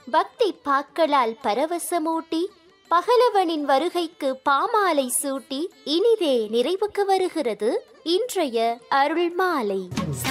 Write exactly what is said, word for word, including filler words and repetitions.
பக்தி பாக்களால் பரவசமூட்டி பகலவனின் வருகைக்கு பாமாலை சூட்டி இனிதே நிறைவுக்கு வருகிறது இன்றைய அருள் மாலை.